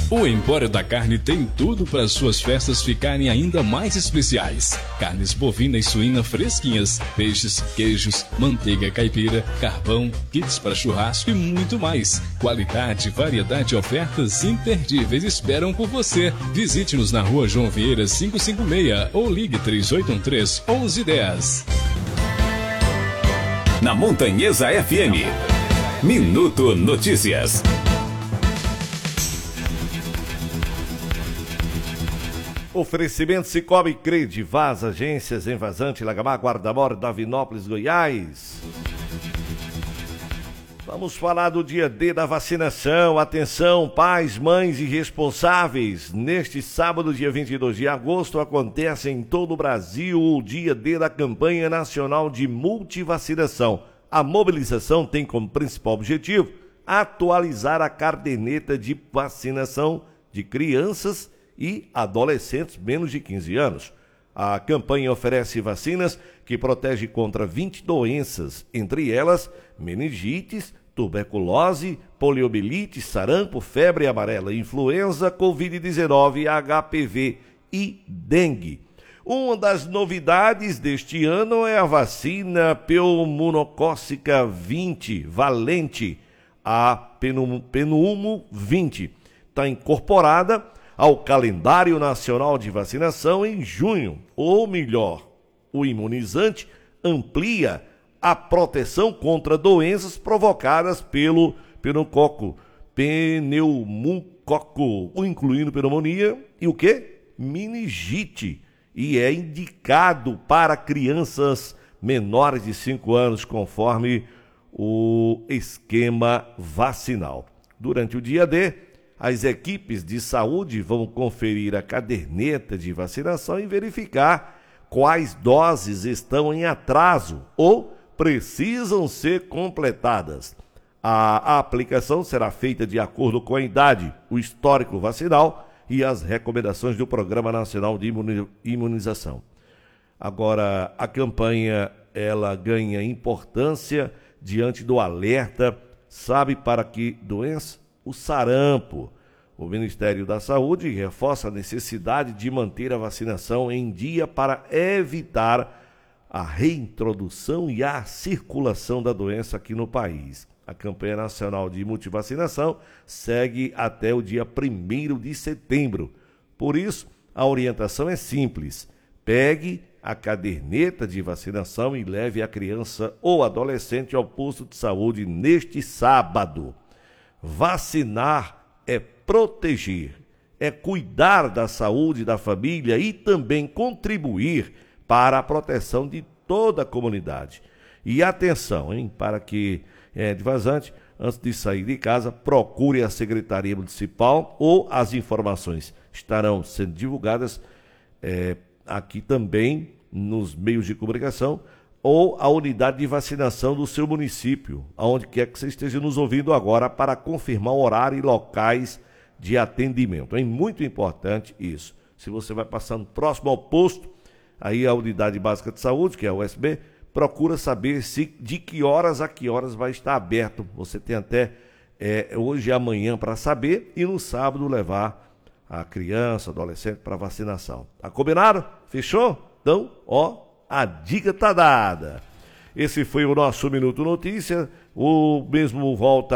O Empório da Carne tem tudo para suas festas ficarem ainda mais especiais. Carnes bovina e suína fresquinhas, peixes, queijos, manteiga caipira, carvão, kits para churrasco e muito mais. Qualidade, variedade e ofertas imperdíveis esperam por você. Visite-nos na Rua João Vieira 556 ou ligue 3813-1110. Na Montanhesa FM, Minuto Notícias. Oferecimento Cicobi Crede, Vaz, Agências em Vazante, Lagamar, Guarda-Mor, Davinópolis, Goiás. Vamos falar do dia D da vacinação. Atenção, pais, mães e responsáveis. Neste sábado, dia 22 de agosto, acontece em todo o Brasil o dia D da campanha nacional de multivacinação. A mobilização tem como principal objetivo atualizar a caderneta de vacinação de crianças e adolescentes menos de 15 anos. A campanha oferece vacinas que protegem contra 20 doenças, entre elas meningites, tuberculose, poliomielite, sarampo, febre amarela, influenza, Covid-19, HPV e dengue. Uma das novidades deste ano é a vacina pneumocócica 20 valente, a Pneumo 20. Está incorporada ao calendário nacional de vacinação em junho. Ou melhor, o imunizante amplia a proteção contra doenças provocadas pelo pneumococo, incluindo pneumonia e o quê? Meningite. E é indicado para crianças menores de 5 anos, conforme o esquema vacinal. Durante o dia D, as equipes de saúde vão conferir a caderneta de vacinação e verificar quais doses estão em atraso ou precisam ser completadas. A aplicação será feita de acordo com a idade, o histórico vacinal e as recomendações do Programa Nacional de Imunização. Agora, a campanha ela ganha importância diante do alerta, sabe para que doença? O sarampo. O Ministério da Saúde reforça a necessidade de manter a vacinação em dia para evitar a reintrodução e a circulação da doença aqui no país. A campanha nacional de multivacinação segue até o dia 1º de setembro. Por isso, a orientação é simples. Pegue a caderneta de vacinação e leve a criança ou adolescente ao posto de saúde neste sábado. Vacinar é proteger, é cuidar da saúde da família e também contribuir para a proteção de toda a comunidade. E atenção, hein, para que de vazante, antes de sair de casa, procure a Secretaria Municipal ou as informações estarão sendo divulgadas aqui também nos meios de comunicação ou a unidade de vacinação do seu município, aonde quer que você esteja nos ouvindo agora, para confirmar o horário e locais de atendimento. É muito importante isso. Se você vai passando próximo ao posto, aí a Unidade Básica de Saúde, que é a USB, procura saber de que horas a que horas vai estar aberto. Você tem até hoje e amanhã para saber e no sábado levar a criança, adolescente para vacinação. Tá combinado? Fechou? Então, a dica tá dada. Esse foi o nosso Minuto Notícia. O mesmo volta